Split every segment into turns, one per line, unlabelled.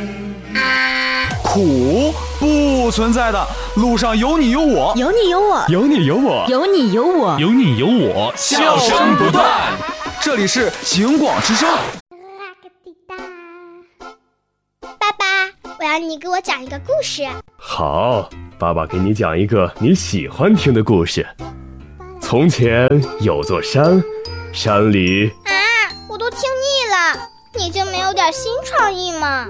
苦不存在的，路上有你有我，
有你有我，
有你有我，
有你有我，
有你有我，
笑声不断。这里是警广之声。
爸爸，我要你给我讲一个故事。
好，爸爸给你讲一个你喜欢听的故事。从前有座山，山里……
我都听腻了，你就没有点新创意吗？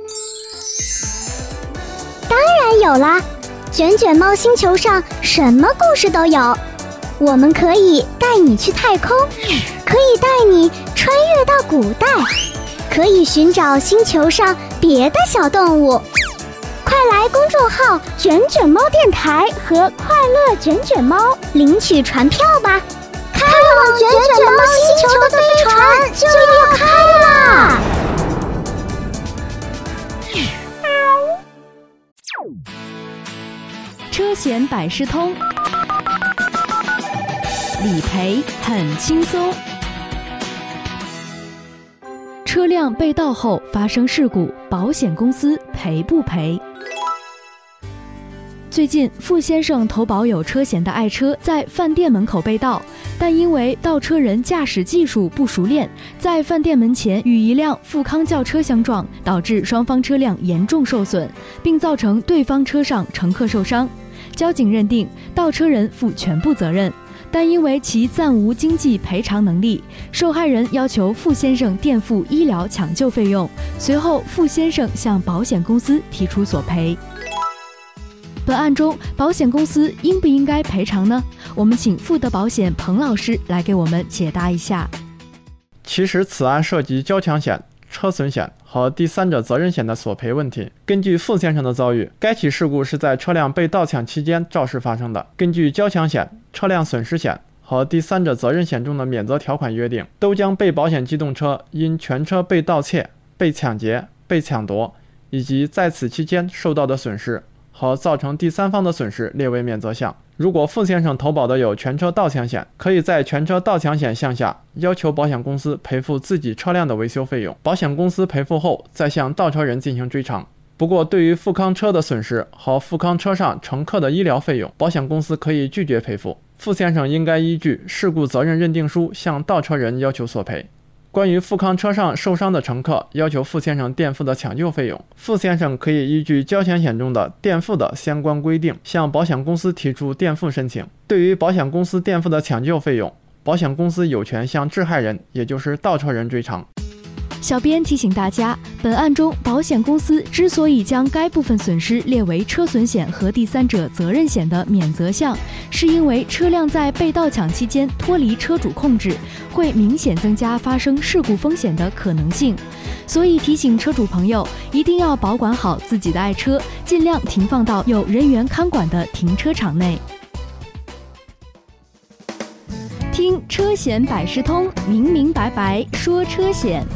当然有啦，卷卷猫星球上什么故事都有。我们可以带你去太空，可以带你穿越到古代，可以寻找星球上别的小动物。快来公众号卷卷猫电台和快乐卷卷猫领取船票吧，开往卷卷猫星球的飞船就要开啦！
车险百事通，理赔很轻松。车辆被盗后发生事故，保险公司赔不赔？最近，傅先生投保有车险的爱车在饭店门口被盗，但因为盗车人驾驶技术不熟练，在饭店门前与一辆富康轿车相撞，导致双方车辆严重受损，并造成对方车上乘客受伤。交警认定盗车人负全部责任，但因为其暂无经济赔偿能力，受害人要求傅先生垫付医疗抢救费用。随后，傅先生向保险公司提出索赔。本案中，保险公司应不应该赔偿呢？我们请富德保险彭老师来给我们解答一下。
其实此案涉及交强险、车损险和第三者责任险的索赔问题。根据傅先生的遭遇，该起事故是在车辆被盗抢期间肇事发生的。根据交强险、车辆损失险和第三者责任险中的免责条款约定，都将被保险机动车因全车被盗窃、被抢劫、被抢夺以及在此期间受到的损失和造成第三方的损失列为免责项。如果傅先生投保的有全车盗抢险，可以在全车盗抢险项下要求保险公司赔付自己车辆的维修费用，保险公司赔付后再向盗车人进行追偿。不过，对于富康车的损失和富康车上乘客的医疗费用，保险公司可以拒绝赔付。傅先生应该依据事故责任认定书向盗车人要求索赔。关于富康车上受伤的乘客要求傅先生垫付的抢救费用，傅先生可以依据交强险中的垫付的相关规定，向保险公司提出垫付申请。对于保险公司垫付的抢救费用，保险公司有权向致害人，也就是盗车人追偿。
小编提醒大家，本案中保险公司之所以将该部分损失列为车损险和第三者责任险的免责项，是因为车辆在被盗抢期间脱离车主控制，会明显增加发生事故风险的可能性。所以提醒车主朋友一定要保管好自己的爱车，尽量停放到有人员看管的停车场内。听车险百事通，明明白白说车险。